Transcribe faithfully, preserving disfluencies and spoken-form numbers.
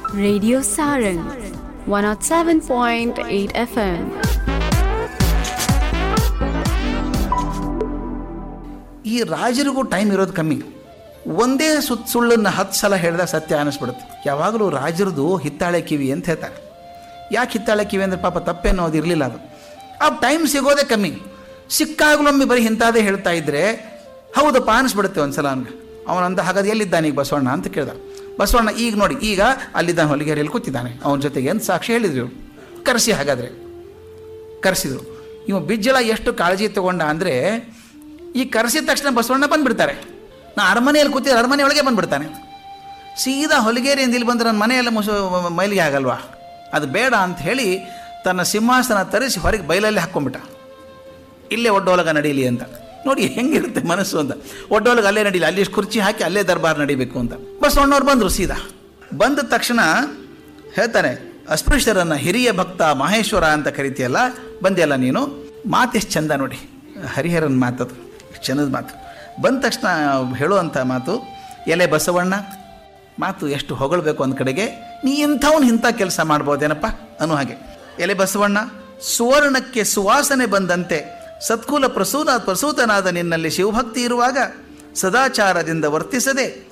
Radio Sarang one oh seven point eight F M. ಈ ರಾಜರಿಗೂ time ಇರೋದು ಕಮ್ಮಿ. ಒಂದೇ ಸುತ್ತ ಸುಳ್ಳನ್ನು ಹತ್ತು ಸಲ ಹೇಳಿದಾಗ ಸತ್ಯ ಅನ್ನಿಸ್ಬಿಡುತ್ತೆ. ಯಾವಾಗಲೂ ರಾಜರದು ಹಿತ್ತಾಳೆ ಕಿವಿ ಅಂತ ಹೇಳ್ತಾರೆ. ಯಾಕೆ ಹಿತ್ತಾಳೆ ಕಿವಿ ಅಂದರೆ ಪಾಪ ತಪ್ಪೇನೋ ಅದು ಇರಲಿಲ್ಲ. ಅದು ಆ ಟೈಮ್ ಸಿಗೋದೇ ಕಮ್ಮಿ. ಸಿಕ್ಕಾಗಲೊಮ್ಮೆ ಬರೀ ಇಂಥದ್ದೇ ಹೇಳ್ತಾ ಇದ್ದರೆ ಹೌದಪ್ಪ ಅನ್ನಿಸ್ಬಿಡುತ್ತೆ ಒಂದು ಸಲ. ಅವನಿಗೆ ಅವನಂದ ಹಾಗಾದ್ರೆ ಎಲ್ಲಿದ್ದಾನೆ ಈಗ ಬಸವಣ್ಣ ಅಂತ ಕೇಳ್ದ. ಬಸವಣ್ಣ ಈಗ ನೋಡಿ ಈಗ ಅಲ್ಲಿದ್ದಾನೆ, ಹೊಲಿಗೆರೆಯಲ್ಲಿ ಕೂತಿದ್ದಾನೆ ಅವನ ಜೊತೆಗೆ ಅಂತ ಸಾಕ್ಷಿ ಹೇಳಿದ್ರು. ಕರೆಸಿ ಹಾಗಾದರೆ ಕರೆಸಿದ್ರು. ಇವ ಬಿಜ್ಜಳ ಎಷ್ಟು ಕಾಳಜಿ ತಗೊಂಡ ಅಂದರೆ ಈ ಕರೆಸಿದ ತಕ್ಷಣ ಬಸವಣ್ಣ ಬಂದುಬಿಡ್ತಾರೆ. ನಾ ಅರಮನೆಯಲ್ಲಿ ಕೂತಿದ್ದೆ, ಅರಮನೆ ಒಳಗೆ ಬಂದುಬಿಡ್ತಾನೆ. ಸೀದಾ ಹೊಲಿಗೆರೆಯಿಂದ ಇಲ್ಲಿ ಬಂದರೆ ನನ್ನ ಮನೆಯೆಲ್ಲ ಮುಸು ಮೈಲಿಗೆ ಆಗಲ್ವಾ, ಅದು ಬೇಡ ಅಂತ ಹೇಳಿ ತನ್ನ ಸಿಂಹಾಸನ ತರಿಸಿ ಹೊರಗೆ ಬಯಲಲ್ಲಿ ಹಾಕ್ಕೊಂಬಿಟ್ಟ. ಇಲ್ಲೇ ಒಡ್ಡೋಲಗ ನಡೀಲಿ ಅಂತ. ನೋಡಿ ಹೆಂಗಿರುತ್ತೆ ಮನಸ್ಸು ಅಂತ. ಒಡ್ಡೋಲಗ ಅಲ್ಲೇ ನಡೀಲಿ, ಅಲ್ಲಿ ಕುರ್ಚಿ ಹಾಕಿ ಅಲ್ಲೇ ದರ್ಬಾರ್ ನಡಿಬೇಕು ಅಂತ. ಬಸವಣ್ಣವ್ರು ಬಂದರು. ಸೀದಾ ಬಂದ ತಕ್ಷಣ ಹೇಳ್ತಾನೆ, ಅಸ್ಪೃಶ್ಯರನ್ನು ಹಿರಿಯ ಭಕ್ತ ಮಹೇಶ್ವರ ಅಂತ ಕರಿತೀಯಲ್ಲ, ಬಂದೆಯಲ್ಲ ನೀನು. ಮಾತೆಷ್ಟು ಚಂದ ನೋಡಿ, ಹರಿಹರನ ಮಾತದು, ಚಂದದ ಮಾತು. ಬಂದ ತಕ್ಷಣ ಹೇಳುವಂಥ ಮಾತು, ಎಲೆ ಬಸವಣ್ಣ, ಮಾತು ಎಷ್ಟು ಹೊಗಳಬೇಕು ಒಂದು ಕಡೆಗೆ. ನೀ ಇಂಥವ್ನು ಇಂಥ ಕೆಲಸ ಮಾಡ್ಬೋದೇನಪ್ಪ ಅನ್ನೋ ಹಾಗೆ. ಎಲೆ ಬಸವಣ್ಣ, ಸುವರ್ಣಕ್ಕೆ ಸುವಾಸನೆ ಬಂದಂತೆ ಸತ್ಕುಲ ಪ್ರಸೂತ ಪ್ರಸೂತನಾದ ನಿನ್ನಲ್ಲಿ ಶಿವಭಕ್ತಿ ಇರುವಾಗ ಸದಾಚಾರದಿಂದ ವರ್ತಿಸದೆ